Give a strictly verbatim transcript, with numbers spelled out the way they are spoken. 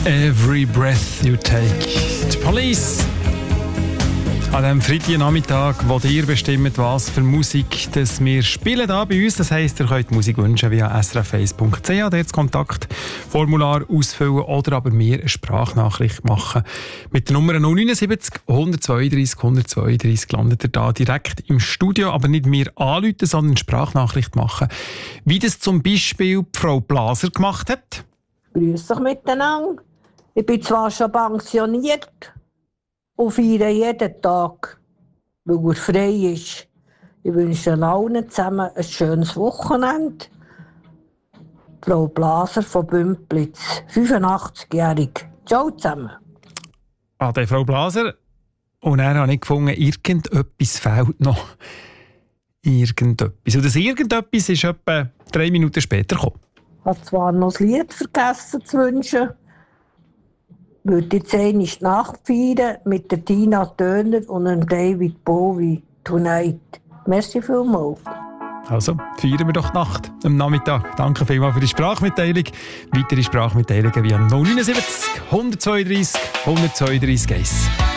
Every breath you take. Die Police. An diesem Freitagnachmittag, wo ihr bestimmt, was für Musik das wir spielen hier bei uns. Das heisst, ihr könnt Musik wünschen via s r f eins punkt c h, dort das Kontaktformular ausfüllen oder aber mir eine Sprachnachricht machen. Mit der Nummer null neun sieben null, eins zwei drei, eins zwei drei landet ihr da direkt im Studio, aber nicht mir anrufen, sondern eine Sprachnachricht machen. Wie das zum Beispiel die Frau Blaser gemacht hat. Grüß dich miteinander. Ich bin zwar schon pensioniert und feiere jeden Tag, weil er frei ist. Ich wünsche allen zusammen ein schönes Wochenende. Frau Blaser von Bümplitz, fünfundachtzig-jährig. Ciao zusammen. Ah, die Frau Blaser. Und dann habe ich gefunden, irgendetwas fehlt noch. Irgendetwas. Und das Irgendetwas ist etwa drei Minuten später gekommen. Ich habe zwar noch das Lied vergessen zu wünschen, würde jetzt einmal nachfeiern mit der Tina Turner und dem David Bowie «Tonight». Merci vielmals. Also, feiern wir doch die Nacht am Nachmittag. Danke vielmals für die Sprachmitteilung. Weitere Sprachmitteilungen wie am null neun sieben null, eins zwei drei, eins zwei drei eins.